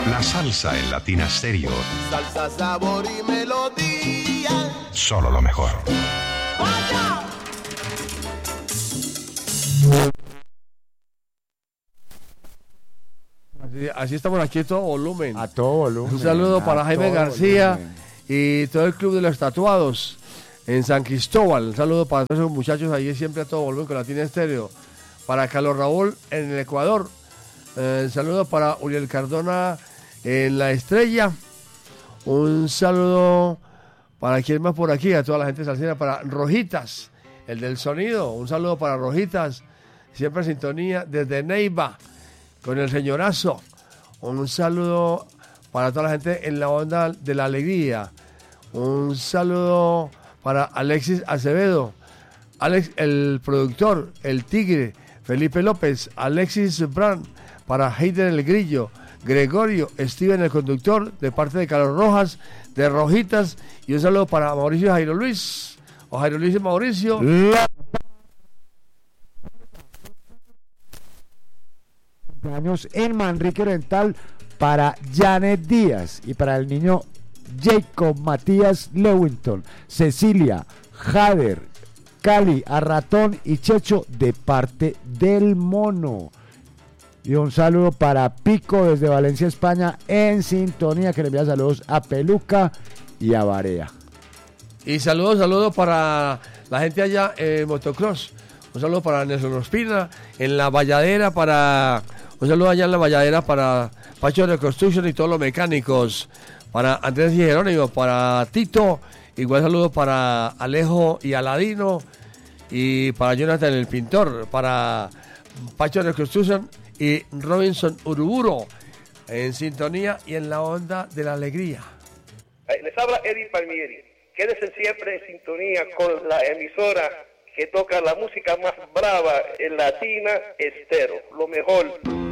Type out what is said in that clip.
La salsa en Latina Stereo. Salsa, sabor y melodía. Solo lo mejor. Así estamos aquí a todo volumen. A todo volumen. Un saludo para Jaime García volumen. y todo el club de los tatuados en San Cristóbal. Un saludo para todos esos muchachos ahí siempre a todo volumen con Latina Estéreo. Para Carlos Raúl en el Ecuador. Un saludo para Uriel Cardona en La Estrella. Un saludo para quien más por aquí, a toda la gente salsera, para Rojitas, el del sonido. Un saludo para Rojitas, siempre en sintonía desde Neiva, con el señorazo. Un saludo para toda la gente en la onda de la alegría. Un saludo para Alexis Acevedo, Alex el productor, el tigre, Felipe López, Alexis Brand, para Heider el Grillo, Gregorio, Steven el conductor, de parte de Carlos Rojas, de Rojitas, y un saludo para Mauricio Jairo Luis, o Jairo Luis y Mauricio. Años en Manrique Oriental para Janet Díaz y para el niño Jacob Matías Lewington, Cecilia, Jader, Cali, Arratón y Checho de parte del Mono. Y un saludo para Pico desde Valencia, España, en sintonía, que le envía saludos a Peluca y a Barea. Y saludos para la gente allá en motocross. Un saludo para Nelson Ospina, en la Valladera, un saludo allá en la Valladera para Pacho de Construction y todos los mecánicos, para Andrés y Jerónimo, para Tito, igual saludo para Alejo y Aladino, y para Jonathan el pintor, para Pacho de Construction y Robinson Uruburo, en sintonía y en la onda de la alegría. Les habla Eddie Palmieri. Quédense siempre en sintonía con la emisora que toca la música más brava en Latina Estéreo. Lo mejor.